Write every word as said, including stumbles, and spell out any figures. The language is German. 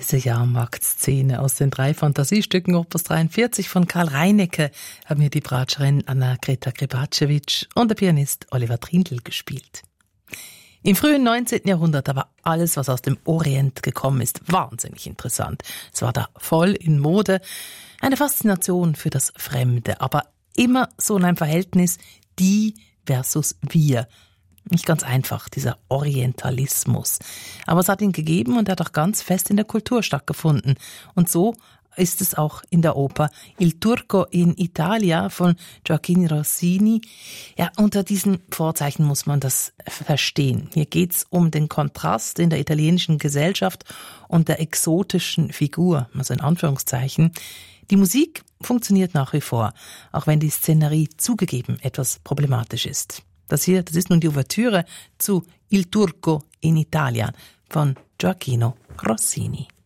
Diese Jahrmarktszene aus den drei Fantasiestücken Opus dreiundvierzig von Karl Reinecke haben mir die Bratscherin Anna-Greta Grebacevic und der Pianist Oliver Trindl gespielt. Im frühen neunzehnten Jahrhundert war alles, was aus dem Orient gekommen ist, wahnsinnig interessant. Es war da voll in Mode, eine Faszination für das Fremde, aber immer so in einem Verhältnis die versus wir. Nicht ganz einfach, dieser Orientalismus. Aber es hat ihn gegeben und er hat auch ganz fest in der Kultur stattgefunden. Und so ist es auch in der Oper Il Turco in Italia von Gioacchino Rossini. Ja, unter diesen Vorzeichen muss man das verstehen. Hier geht's um den Kontrast in der italienischen Gesellschaft und der exotischen Figur, also in Anführungszeichen. Die Musik funktioniert nach wie vor, auch wenn die Szenerie zugegeben etwas problematisch ist. Das hier, das ist nun die Ouvertüre zu Il Turco in Italia von Gioacchino Rossini.